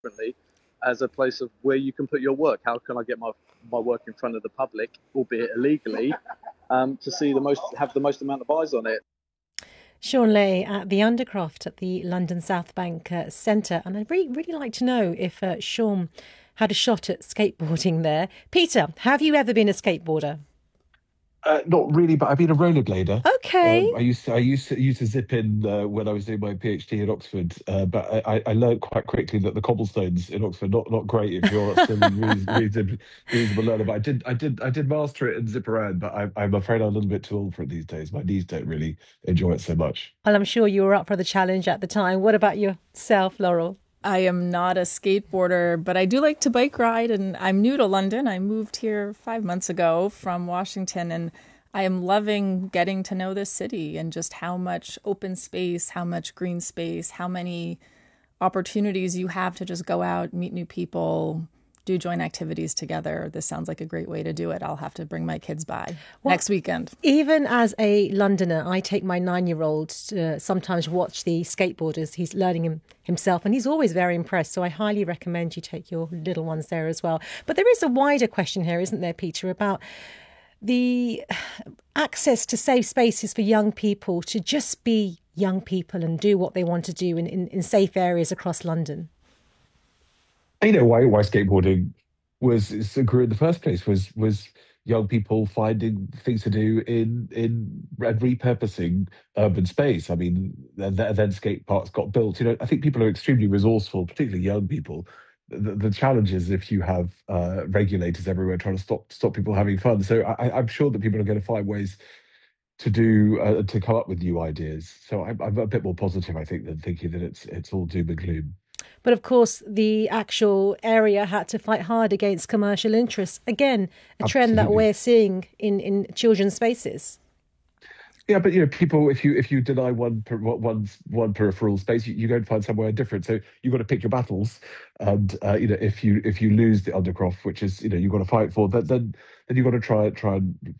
differently as a place of where you can put your work. How can I get my work in front of the public, albeit illegally, to see have the most amount of eyes on it? Sean Lay at the Undercroft at the London South Bank Centre. And I'd really like to know if Sean had a shot at skateboarding there. Peter, have you ever been a skateboarder? Not really, but I've been a rollerblader. Okay. I used to zip in when I was doing my PhD at Oxford, but I learned quite quickly that the cobblestones in Oxford not great if you're still a reasonable learner. But I did master it and zip around. But I'm afraid I'm a little bit too old for it these days. My knees don't really enjoy it so much. Well, I'm sure you were up for the challenge at the time. What about yourself, Laurel? I am not a skateboarder, but I do like to bike ride, and I'm new to London. I moved here 5 months ago from Washington, and I am loving getting to know this city and just how much open space, how much green space, how many opportunities you have to just go out, meet new people, do joint activities together. This sounds like a great way to do it. I'll have to bring my kids by next weekend. Even as a Londoner, I take my 9-year-old to sometimes watch the skateboarders. He's learning himself and he's always very impressed. So I highly recommend you take your little ones there as well. But there is a wider question here, isn't there, Peter, about the access to safe spaces for young people to just be young people and do what they want to do in safe areas across London. You know why skateboarding grew in the first place was young people finding things to do in and repurposing urban space. I mean, then skate parks got built. You know, I think people are extremely resourceful, particularly young people. The challenge is if you have regulators everywhere trying to stop people having fun. So I'm sure that people are going to find ways to come up with new ideas. So I'm a bit more positive, I think, than thinking that it's all doom and gloom. But of course, the actual area had to fight hard against commercial interests. Again, a trend that we're seeing in children's spaces. Yeah, but people, if you deny one peripheral space, you go and find somewhere different. So you've got to pick your battles, and if you lose the Undercroft, which is you've got to fight for, then you've got to try and